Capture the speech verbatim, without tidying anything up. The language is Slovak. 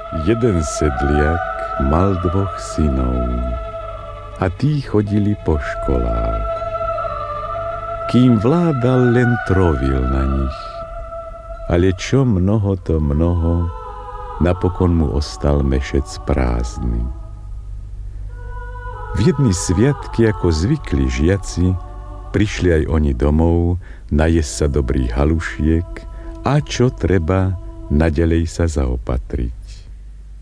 Jeden sedliak mal dvoch synov a tí chodili po školách. Kým vládal, len trovil na nich, ale čo mnoho to mnoho, napokon mu ostal mešec prázdny. V jedny sviatky, ako zvykli žiaci, prišli aj oni domov, najesť sa dobrých halušiek a čo treba, naďalej sa zaopatriť.